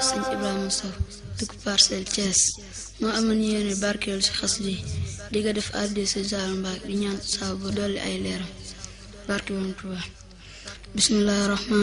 sëñ Ibrahima Sow dëkk Parcelles Thiès moo amoon yéene barkeelu ci xasida yi di ko def addi sëñ Saliou Mbacké di ñaan saa ba dolli ay leeram barke woon Tuubaa bismillaahi rahmaan